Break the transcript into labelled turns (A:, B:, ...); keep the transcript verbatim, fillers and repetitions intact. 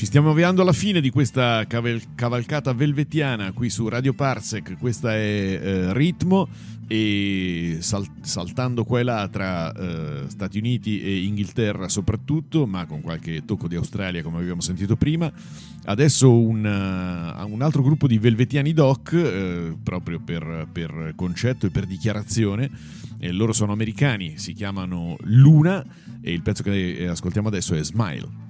A: Ci stiamo avviando alla fine di questa caval- cavalcata velvetiana qui su Radio Parsec. Questa è eh, Ritmo, e sal- saltando qua e là tra eh, Stati Uniti e Inghilterra soprattutto, ma con qualche tocco di Australia come abbiamo sentito prima. Adesso un, uh, un altro gruppo di velvetiani doc, eh, proprio per, per concetto e per dichiarazione. E loro sono americani, si chiamano Luna, e il pezzo che ascoltiamo adesso è Smile.